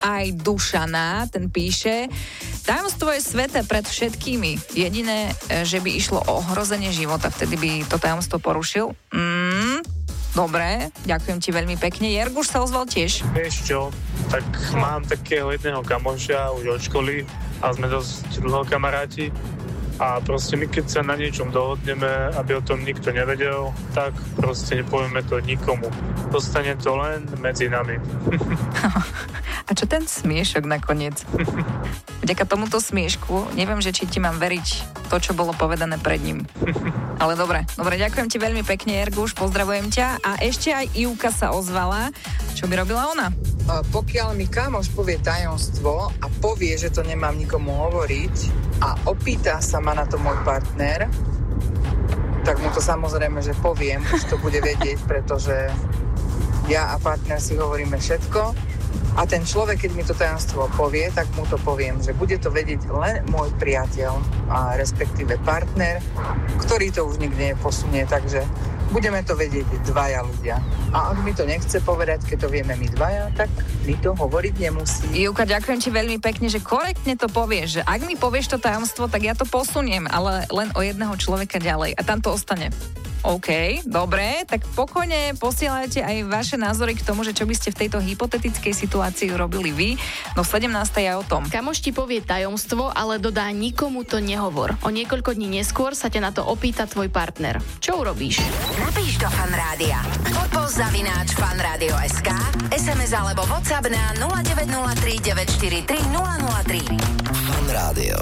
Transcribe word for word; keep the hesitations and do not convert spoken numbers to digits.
aj Dušana, ten píše: tajomstvo je sveté pred všetkými. Jediné, že by išlo o ohrozenie života, vtedy by to tajomstvo porušil. Mm, dobre, ďakujem ti veľmi pekne. Jerguš sa ozval tiež. Vieš čo, tak mám takého jedného kamoša už od školy a sme dosť dlho kamaráti. A proste my, keď sa na niečom dohodneme, aby o tom nikto nevedel, tak proste nepovieme to nikomu. Zostane to len medzi nami. A čo ten smiešok nakoniec? Vďaka tomuto smiešku neviem, že či ti mám veriť to, čo bolo povedané pred ním. Ale dobre, dobre, ďakujem ti veľmi pekne, Erguš, pozdravujem ťa. A ešte aj Ivka sa ozvala. Čo by robila ona? A pokiaľ mi kamoš povie tajomstvo a povie, že to nemám nikomu hovoriť a opýta sa ma na to môj partner, tak mu to samozrejme, že poviem, už to bude vedieť, pretože ja a partner si hovoríme všetko. A ten človek, keď mi to tajomstvo povie, tak mu to poviem, že bude to vedieť len môj priateľ a respektíve partner, ktorý to už nikdy neposunie, takže budeme to vedieť dvaja ľudia. A ak mi to nechce povedať, keď to vieme my dvaja, tak mi to hovoriť nemusí. Ivka, ďakujem ti veľmi pekne, že korektne to povieš, že ak mi povieš to tajomstvo, tak ja to posuniem, ale len o jedného človeka ďalej a tam to ostane. OK, dobre, tak pokojne posielajte aj vaše názory k tomu, že čo by ste v tejto hypotetickej situácii robili vy. No sedemnástej je o tom. Kamoš ti povie tajomstvo, ale dodá: nikomu to nehovor. O niekoľko dní neskôr sa ťa na to opýta tvoj partner. Čo urobíš? Napíš do Fanrádia. Foto zavináč fanradio bodka es ká, es em es alebo WhatsApp na nula deväť nula tri deväť štyri tri nula nula tri. Fanrádio.